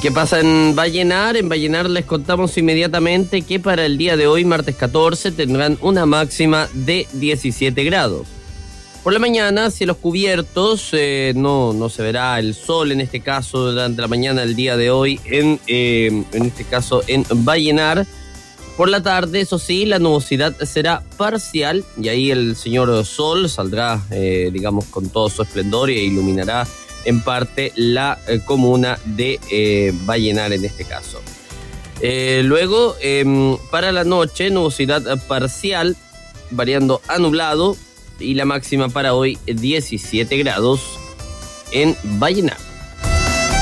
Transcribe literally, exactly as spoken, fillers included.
¿Qué pasa en Vallenar? En Vallenar les contamos inmediatamente que para el día de hoy, martes catorce, tendrán una máxima de diecisiete grados. Por la mañana, cielos cubiertos, eh, no, no se verá el sol en este caso durante la mañana del día de hoy, en, eh, en este caso en Vallenar. Por la tarde, eso sí, la nubosidad será parcial y ahí el señor sol saldrá, eh, digamos, con todo su esplendor e iluminará en parte la eh, comuna de eh, Vallenar en este caso. Eh, luego, eh, para la noche, nubosidad parcial, variando a nublado, y la máxima para hoy diecisiete grados en Vallenar.